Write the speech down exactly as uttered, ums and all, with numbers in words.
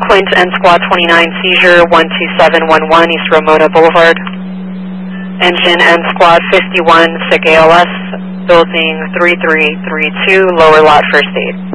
Quint and Squad twenty-nine, seizure one two seven one one, East Ramona Boulevard. Engine and Squad fifty-one, sick A L S, building three three three two, lower lot, first aid.